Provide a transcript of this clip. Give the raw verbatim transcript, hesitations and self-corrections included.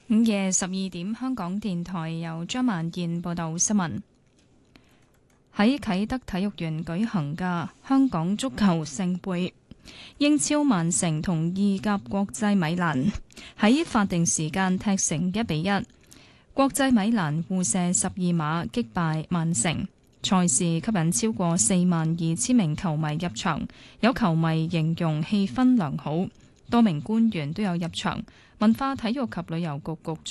午夜十二點，香港電台由張萬燕報道新聞。喺啟德體育園舉行嘅香港足球盛會，英超曼城同意甲國際米蘭喺法定時間踢成一比一。國際米蘭互射十二碼擊敗曼城，賽事吸引超過四萬二千名球迷入場，有球迷形容氣氛良好，多名官員都有入場。文化體育及旅遊局局